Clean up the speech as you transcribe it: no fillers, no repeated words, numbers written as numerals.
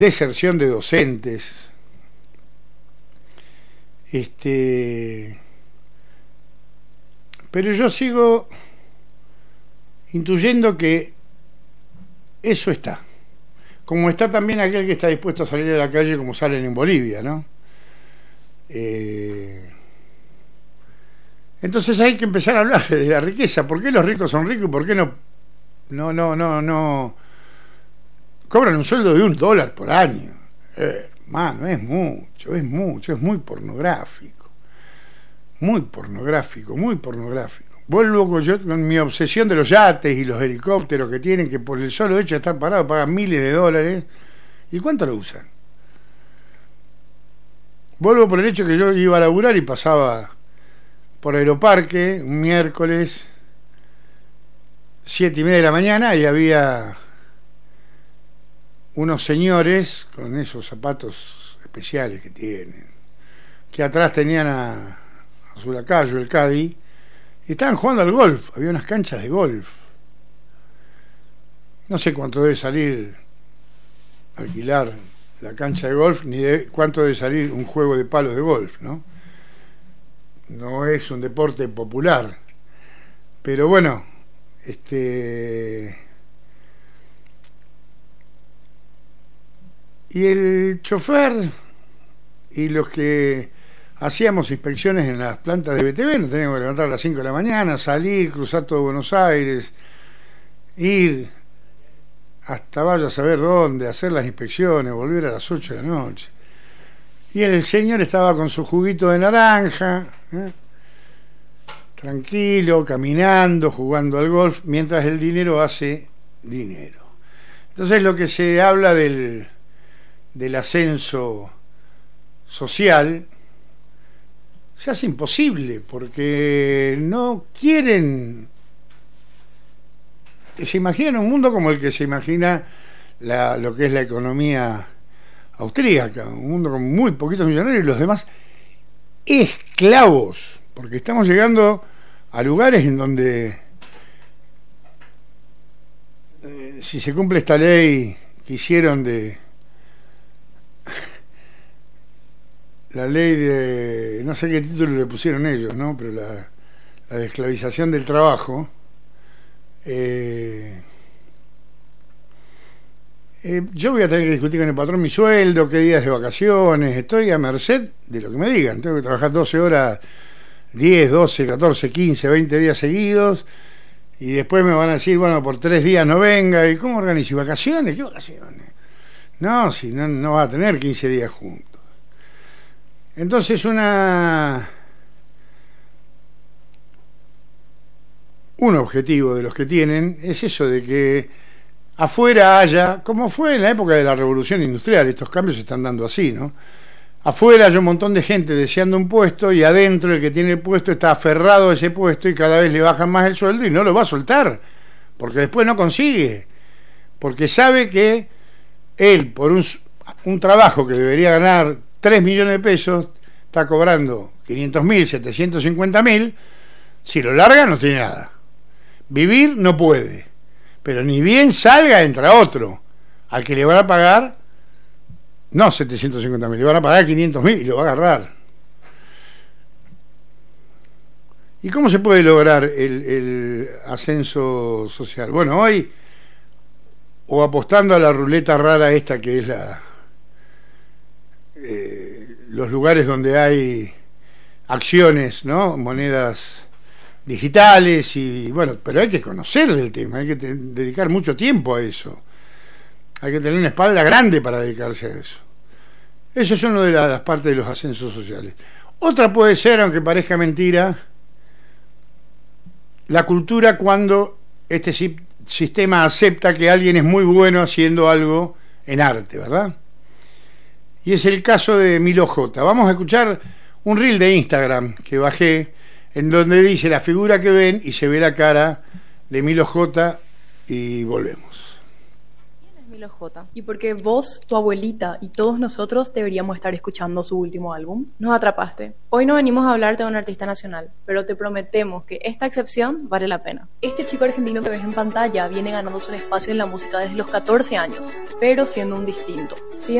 deserción de docentes, pero yo sigo intuyendo que eso está, como está también aquel que está dispuesto a salir a la calle como salen en Bolivia, ¿no? Entonces hay que empezar a hablar de la riqueza. ¿Por qué los ricos son ricos y por qué no cobran un sueldo de $1 por año? Mano, es mucho, es muy pornográfico. Muy pornográfico, muy pornográfico. Vuelvo con mi obsesión de los yates y los helicópteros que tienen, que por el solo hecho de estar parados pagan miles de dólares. ¿Y cuánto lo usan? Vuelvo por el hecho que yo iba a laburar y pasaba por Aeroparque un miércoles 7:30 de la mañana y había unos señores con esos zapatos especiales que tienen, que atrás tenían a su lacayo, el Caddy, y estaban jugando al golf. Había unas canchas de golf. No sé cuánto debe salir alquilar la cancha de golf, ni de cuánto debe salir un juego de palos de golf, ¿no? No es un deporte popular, pero bueno, y el chofer y los que hacíamos inspecciones en las plantas de BTV, nos teníamos que levantar a las 5 de la mañana, salir, cruzar todo Buenos Aires, ir hasta vaya a saber dónde, hacer las inspecciones, volver a las 8 de la noche. Y el señor estaba con su juguito de naranja, tranquilo, caminando, jugando al golf, mientras el dinero hace dinero. Entonces lo que se habla del ascenso social se hace imposible, porque no quieren. Se imaginan un mundo como el que se imagina lo que es la economía austríaca, un mundo con muy poquitos millonarios y los demás esclavos, porque estamos llegando a lugares en donde si se cumple esta ley que hicieron de la ley de, no sé qué título le pusieron ellos, ¿no? Pero la de esclavización del trabajo, yo voy a tener que discutir con el patrón mi sueldo, qué días de vacaciones, estoy a merced de lo que me digan. Tengo que trabajar 12 horas, 10, 12, 14, 15, 20 días seguidos, y después me van a decir, bueno, por 3 días no venga. ¿Y cómo organizo? ¿Y vacaciones? ¿Qué vacaciones? No, si no va a tener 15 días juntos. Entonces un objetivo de los que tienen es eso, de que afuera haya, como fue en la época de la Revolución Industrial, estos cambios se están dando así, ¿no? Afuera hay un montón de gente deseando un puesto y adentro el que tiene el puesto está aferrado a ese puesto y cada vez le bajan más el sueldo y no lo va a soltar, porque después no consigue, porque sabe que él por un trabajo que debería ganar 3 millones de pesos está cobrando 500.000, 750.000, si lo larga no tiene nada. Vivir no puede, pero ni bien salga entra otro al que le van a pagar no 750.000, le van a pagar 500.000 y lo va a agarrar. ¿Y cómo se puede lograr el ascenso social? Bueno, hoy, o apostando a la ruleta rara esta que es los lugares donde hay acciones, ¿no? Monedas digitales y bueno, pero hay que conocer del tema, hay que dedicar mucho tiempo a eso, hay que tener una espalda grande para dedicarse a eso. Eso es una de las partes de los ascensos sociales. Otra puede ser, aunque parezca mentira, la cultura cuando este sistema acepta que alguien es muy bueno haciendo algo en arte, ¿verdad? Y es el caso de Milo J. Vamos a escuchar un reel de Instagram que bajé, en donde dice la figura que ven y se ve la cara de Milo J. y volvemos. los J. Y porque vos, tu abuelita y todos nosotros deberíamos estar escuchando su último álbum. Nos atrapaste. Hoy no venimos a hablarte de un artista nacional, pero te prometemos que esta excepción vale la pena. Este chico argentino que ves en pantalla viene ganándose un espacio en la música desde los 14 años, pero siendo un distinto. Si